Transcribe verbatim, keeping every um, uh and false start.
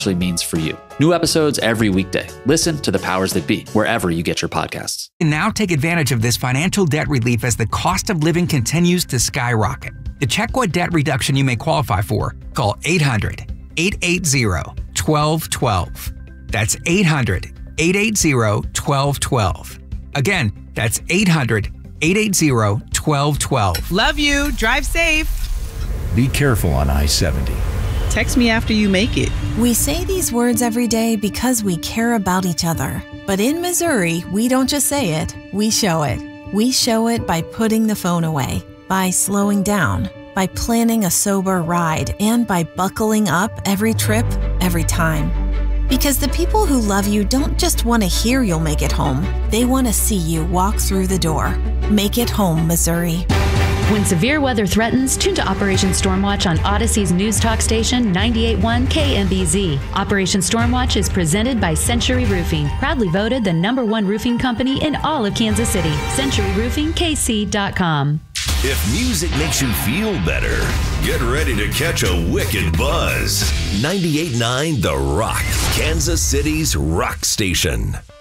means for you. New episodes every weekday. Listen to The Powers That Be wherever you get your podcasts. And now take advantage of this financial debt relief as the cost of living continues to skyrocket. To check what debt reduction you may qualify for, call eight hundred, eight eight zero, one two one two. That's eight hundred, eight eight zero, one two one two. Again, that's eight hundred, eight eight zero, one two one two. Love you. Drive safe. Be careful on I seventy. Text me after you make it. We say these words every day because we care about each other. But in Missouri, we don't just say it, we show it. We show it by putting the phone away, by slowing down, by planning a sober ride, and by buckling up every trip, every time. Because the people who love you don't just want to hear you'll make it home. They want to see you walk through the door. Make it home, Missouri. When severe weather threatens, tune to Operation Stormwatch on Odyssey's news talk station ninety-eight point one K M B Z. Operation Stormwatch is presented by Century Roofing, proudly voted the number one roofing company in all of Kansas City. Century Roofing K C dot com. If music makes you feel better, get ready to catch a wicked buzz. ninety-eight point nine The Rock, Kansas City's rock station.